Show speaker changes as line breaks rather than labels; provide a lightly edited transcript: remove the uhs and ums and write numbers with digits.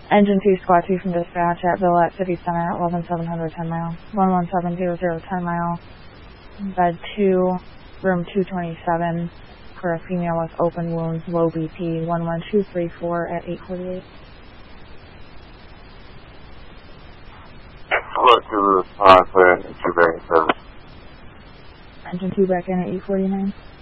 Engine 2, Squad 2 from dispatch at Villa at City Center at 11700 10 mile. 11700 10 mile. Bed 2, room 227 for a female with open wounds, low BP. 11234 at 848.
Hello to clear Engine 2 back in service.
Engine 2 back in at 849.